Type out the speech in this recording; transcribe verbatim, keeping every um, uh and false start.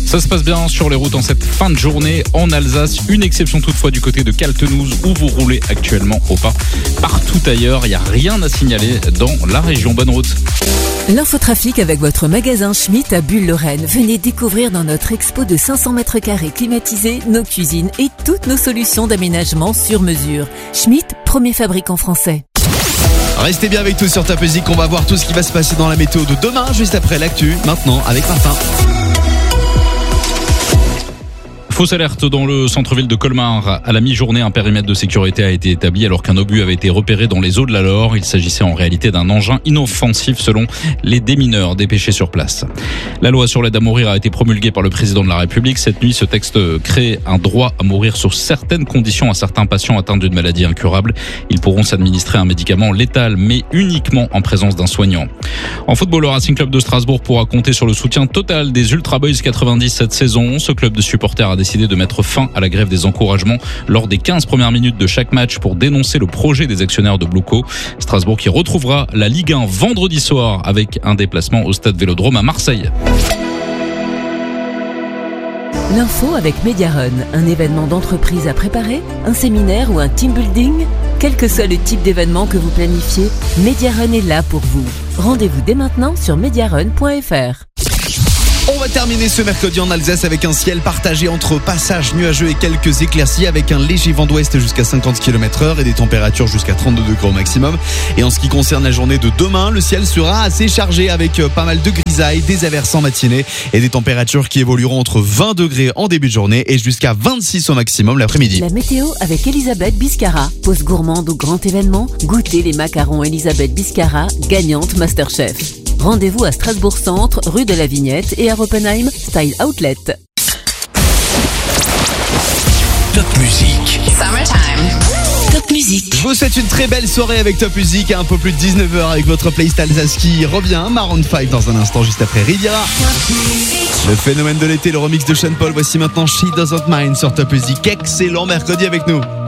Ça se passe bien sur les routes en cette fin de journée en Alsace. Une exception toutefois du côté de Kaltenouz où vous roulez actuellement au pas. Partout ailleurs, il n'y a rien à signaler dans la région. Bonne route. L'infotrafic avec votre magasin Schmitt à Bulle-Lorraine. Venez découvrir dans notre expo de cinq cents mètres carrés climatisés nos cuisines et toutes nos solutions d'aménagement sur mesure. Schmitt, premier fabricant français. Restez bien avec tous sur Top Music, on va voir tout ce qui va se passer dans la météo de demain, juste après l'actu, maintenant avec Martin. Fausse alerte dans le centre-ville de Colmar. À la mi-journée, un périmètre de sécurité a été établi alors qu'un obus avait été repéré dans les eaux de la Loire. Il s'agissait en réalité d'un engin inoffensif selon les démineurs dépêchés sur place. La loi sur l'aide à mourir a été promulguée par le président de la République. Cette nuit, ce texte crée un droit à mourir sous certaines conditions à certains patients atteints d'une maladie incurable. Ils pourront s'administrer un médicament létal, mais uniquement en présence d'un soignant. En football, le Racing Club de Strasbourg pourra compter sur le soutien total des Ultra Boys quatre-vingt-dix cette saison. Ce club de supporters a décidé de mettre fin à la grève des encouragements lors des quinze premières minutes de chaque match pour dénoncer le projet des actionnaires de Blueco. Strasbourg qui retrouvera la Ligue un vendredi soir avec un déplacement au stade Vélodrome à Marseille. L'info avec Mediarun, un événement d'entreprise à préparer, un séminaire ou un team building. Quel que soit le type d'événement que vous planifiez, Mediarun est là pour vous. Rendez-vous dès maintenant sur mediarun point f r. On va terminer ce mercredi en Alsace avec un ciel partagé entre passages nuageux et quelques éclaircies avec un léger vent d'ouest jusqu'à cinquante kilomètres heure et des températures jusqu'à trente-deux degrés au maximum. Et en ce qui concerne la journée de demain, le ciel sera assez chargé avec pas mal de grisailles, des averses en matinée et des températures qui évolueront entre vingt degrés en début de journée et jusqu'à vingt-six au maximum l'après-midi. La météo avec Elisabeth Biscara. Pause gourmande ou grand événement, goûtez les macarons Elisabeth Biscara, gagnante Masterchef. Rendez-vous à Strasbourg Centre, rue de la Vignette et à Oppenheim, Style Outlet. Top Music. Summertime. Top Music. Je vous souhaite une très belle soirée avec Top Music à un peu plus de dix-neuf heures avec votre playlist Alsace qui revient. Maroon cinq dans un instant juste après Riviera. Le phénomène de l'été, le remix de Sean Paul. Voici maintenant She Doesn't Mind sur Top Music. Excellent mercredi avec nous.